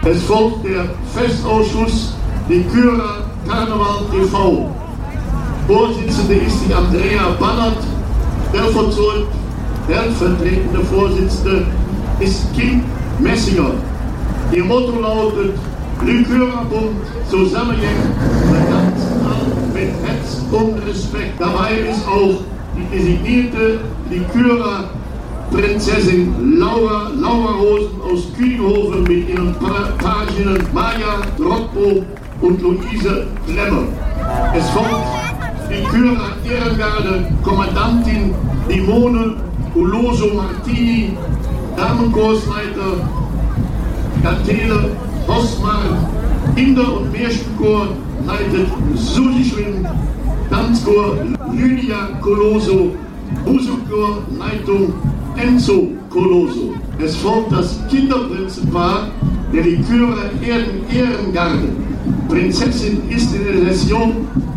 Es folgt der Festausschuss Lycura Karneval e.V. Vorsitzende ist die Andrea Bannert, stellvertretende Vorsitzende ist Kim Messinger. Ihr Motto lautet Lycura-Bund zusammenhängen mit Herz und Respekt. Dabei ist auch die designierte Lycura-Prinzessin Laura Rosen aus Kühnhofen mit ihren Paginnen Maja Drogbo und Luise Klemmer. Es folgt Lycura Ehrengarde Kommandantin Simone Uloso Martini, Damenchorsleiter Gantele Hosmar, Kinder- und Märchenchor leitet Susi Schwinn, Tanzchor Lydia Coloso, Musikchor Leitung Enzo Coloso. Es folgt das Kinderprinzenpaar der Lycura Ehrengarde. Prinzessin ist in der Session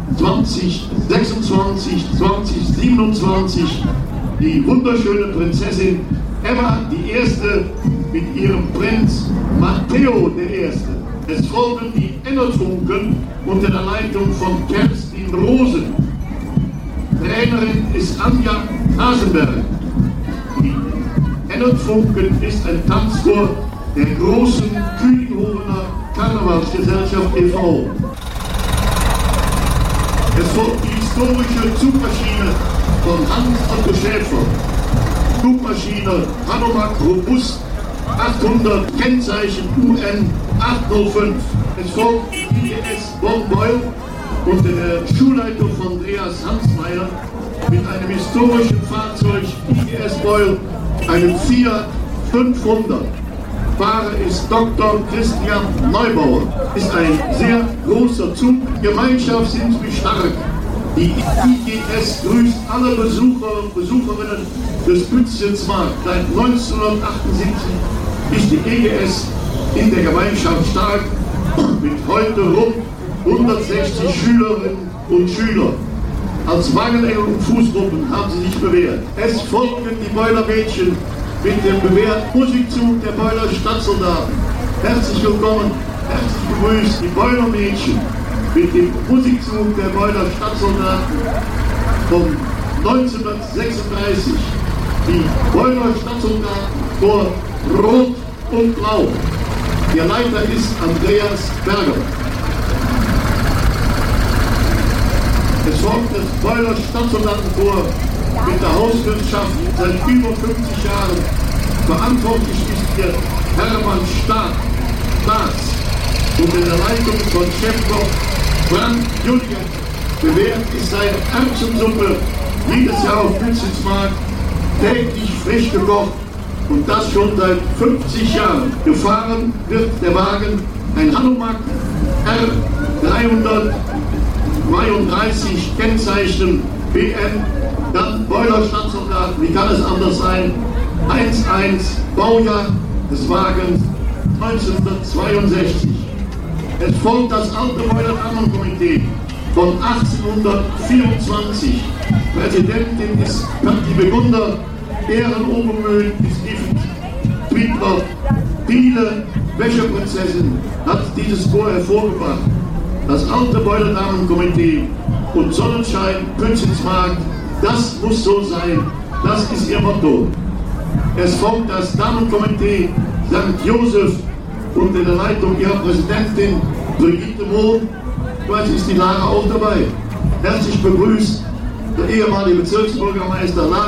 2026-2027 die wunderschöne Prinzessin Emma die Erste mit ihrem Prinz Matteo der Erste. Es folgen die Ennerfunken unter der Leitung von Kerstin Rosen. Trainerin ist Anja Hasenberg. Die Ennerfunken ist ein Tanzchor der großen Kühnhofener Karnevalsgesellschaft e.V. Es folgt die historische Zugmaschine von Hans-Otto Schäfer. Zugmaschine Hanomag Robust 800, Kennzeichen UN 805. Es folgt die IGS Bonn-Beul unter der Schulleitung von Andreas Hansmeier mit einem historischen Fahrzeug IGS Beul, einem Fiat 500. Fahrer ist Dr. Christian Neubauer. Ist ein sehr großer Zug. Gemeinschaft sind wir stark. Die IGS grüßt alle Besucher und Besucherinnen des Bützchensmarkt. Seit 1978 ist die IGS in der Gemeinschaft stark, mit heute rund 160 Schülerinnen und Schülern. Als Wagenengel und Fußgruppen haben sie sich bewährt. Es folgen die Beulermädchen mit dem bewährten Musikzug der Beuler Stadtsoldaten. Herzlich willkommen, herzlich begrüßt die Beulermädchen mit dem Musikzug der Beuler Stadtsoldaten von 1936. Die Beuler Stadtsoldaten vor Rot und Blau. Ihr Leiter ist Andreas Berger. Es folgt das Beuler Stadtsoldatenchor mit der Hauswirtschaft seit über 50 Jahren. Verantwortlich ist hier Hermann Staats unter der Leitung von Chefkoch Frank Julian. Bewährt ist seine Erbsensuppe jedes Jahr auf Bützchensmarkt täglich frisch gekocht und das schon seit 50 Jahren. Gefahren wird der Wagen ein Hanomag R332 Kennzeichen BN, dann Beuler Stadtsoldaten, wie kann es anders sein? 11 Baujahr des Wagens 1962. Es folgt das alte Beuler Damenkomitee von 1824. Präsidentin ist Patti Begunder, Ehrenobermühlen ist Gift, Triebler, Biele, Wäscherprinzessin hat dieses Chor hervorgebracht. Das alte Beuler Damenkomitee und Sonnenschein, Bützchensmarkt, das muss so sein, das ist ihr Motto. Es folgt das Damenkomitee St. Josef unter der Leitung ihrer Präsidentin Brigitte Mohn. Ich weiß, ist die Lara auch dabei. Herzlich begrüßt der ehemalige Bezirksbürgermeister